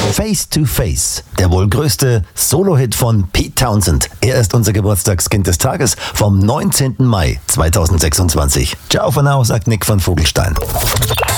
Face to Face, der wohl größte Solo-Hit von Pete Townsend. Er ist unser Geburtstagskind des Tages vom 19. Mai 2026. Ciao for now, sagt Nick von Vogelstein.